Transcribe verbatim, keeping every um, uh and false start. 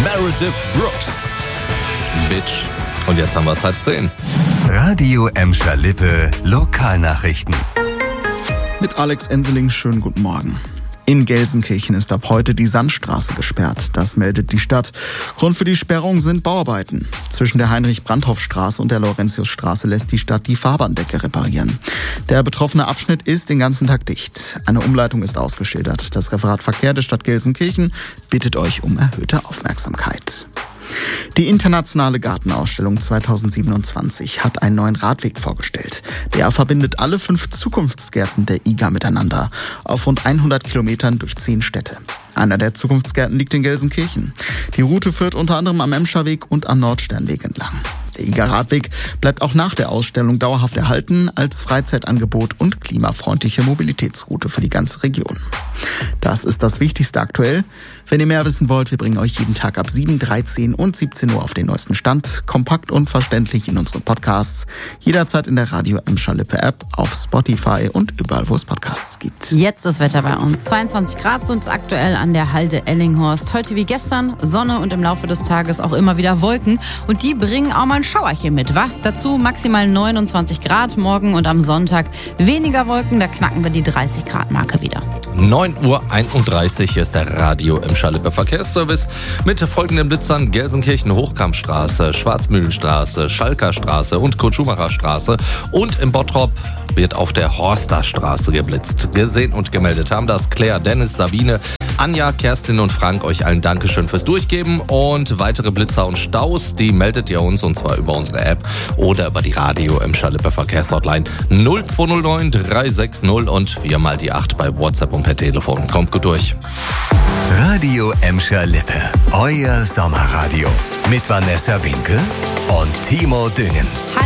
Meredith Brooks. Bitch. Und jetzt haben wir es halb zehn. Radio Emscher Lippe, Lokalnachrichten. Mit Alex Enseling, schönen guten Morgen. In Gelsenkirchen ist ab heute die Sandstraße gesperrt. Das meldet die Stadt. Grund für die Sperrung sind Bauarbeiten. Zwischen der Heinrich-Brandhoff-Straße und der Laurentius-Straße lässt die Stadt die Fahrbahndecke reparieren. Der betroffene Abschnitt ist den ganzen Tag dicht. Eine Umleitung ist ausgeschildert. Das Referat Verkehr der Stadt Gelsenkirchen bittet euch um erhöhte Aufmerksamkeit. Die internationale Gartenausstellung zweitausendsiebenundzwanzig hat einen neuen Radweg vorgestellt. Der verbindet alle fünf Zukunftsgärten der I G A miteinander auf rund hundert Kilometern durch zehn Städte. Einer der Zukunftsgärten liegt in Gelsenkirchen. Die Route führt unter anderem am Emscherweg und am Nordsternweg entlang. Der I G A-Radweg bleibt auch nach der Ausstellung dauerhaft erhalten als Freizeitangebot und klimafreundliche Mobilitätsroute für die ganze Region. Das ist das Wichtigste aktuell. Wenn ihr mehr wissen wollt, wir bringen euch jeden Tag ab sieben, dreizehn und siebzehn Uhr auf den neuesten Stand, kompakt und verständlich in unseren Podcasts, jederzeit in der Radio Emscher Lippe App, auf Spotify und überall, wo es Podcasts gibt. Jetzt das Wetter bei uns. zweiundzwanzig Grad sind aktuell an der Halde Ellinghorst. Heute wie gestern Sonne und im Laufe des Tages auch immer wieder Wolken. Und die bringen auch mal ein Schauerchen mit, wa? Dazu maximal neunundzwanzig Grad. Morgen und am Sonntag weniger Wolken, da knacken wir die dreißig Grad Marke wieder. neun Uhr einunddreißig, hier ist der Radio Emscher Lippe Verkehrsservice mit folgenden Blitzern: Gelsenkirchen Hochkampstraße, Schwarzmühlenstraße, Schalkerstraße und Kurt-Schumacher Straße. Und im Bottrop wird auf der Horsterstraße geblitzt. Gesehen und gemeldet haben das Claire, Dennis, Sabine, Anja, Kerstin und Frank. Euch allen Dankeschön fürs Durchgeben. Und weitere Blitzer und Staus, die meldet ihr uns, und zwar über unsere App oder über die Radio Emscher Lippe Verkehrshotline null zwei null neun drei sechs null und vier mal die acht bei WhatsApp und per Telefon. Kommt gut durch. Radio Emscher Lippe, euer Sommerradio. Mit Vanessa Winkel und Timo Düngen.